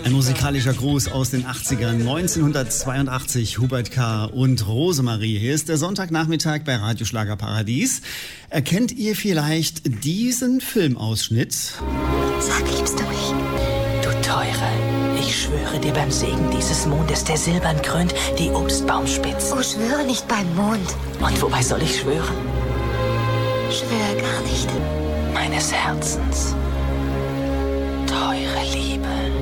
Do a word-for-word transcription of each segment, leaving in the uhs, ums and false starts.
Ein musikalischer Gruß aus den achtzigern, neunzehnhundertzweiundachtzig, Hubert K. und Rosemarie. Hier ist der Sonntagnachmittag bei Radio Schlager Paradies. Erkennt ihr vielleicht diesen Filmausschnitt? Sag, liebst du mich? Du Teure, ich schwöre dir beim Segen dieses Mondes, der silbern krönt die Obstbaumspitze. Oh, schwöre nicht beim Mond. Und wobei soll ich schwören? Schwöre gar nicht. Meines Herzens, teure Liebe.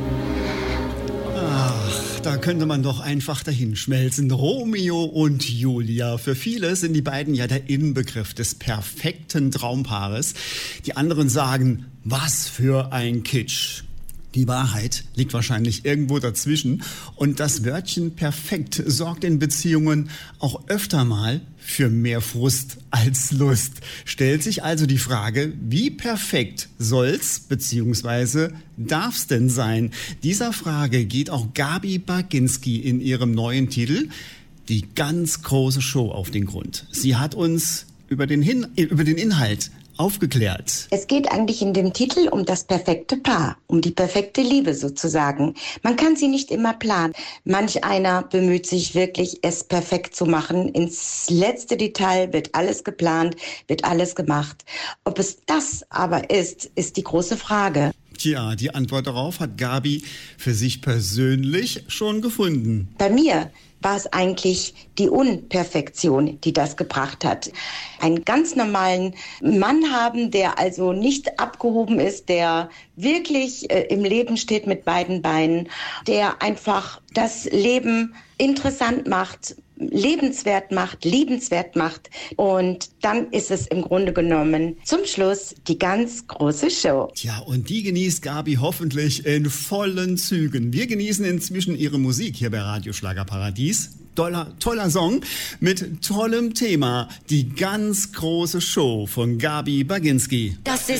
Ach, da könnte man doch einfach dahin schmelzen. Romeo und Julia. Für viele sind die beiden ja der Inbegriff des perfekten Traumpaares. Die anderen sagen, was für ein Kitsch. Die Wahrheit liegt wahrscheinlich irgendwo dazwischen. Und das Wörtchen perfekt sorgt in Beziehungen auch öfter mal für mehr Frust als Lust. Stellt sich also die Frage, wie perfekt soll's bzw. darf's denn sein? Dieser Frage geht auch Gabi Baginski in ihrem neuen Titel Die ganz große Show auf den Grund. Sie hat uns über den, Hin- über den Inhalt aufgeklärt. Es geht eigentlich in dem Titel um das perfekte Paar, um die perfekte Liebe sozusagen. Man kann sie nicht immer planen. Manch einer bemüht sich wirklich, es perfekt zu machen. Ins letzte Detail wird alles geplant, wird alles gemacht. Ob es das aber ist, ist die große Frage. Tja, die Antwort darauf hat Gabi für sich persönlich schon gefunden. Bei mir war es eigentlich die Unperfektion, die das gebracht hat. Einen ganz normalen Mann haben, der also nicht abgehoben ist, der wirklich äh, im Leben steht mit beiden Beinen, der einfach das Leben interessant macht, lebenswert macht, liebenswert macht. Und dann ist es im Grunde genommen zum Schluss die ganz große Show. Tja, und die genießt Gabi hoffentlich in vollen Zügen. Wir genießen inzwischen ihre Musik hier bei Radio Schlager Paradies. Toller, toller Song mit tollem Thema. Die ganz große Show von Gabi Baginski. Das ist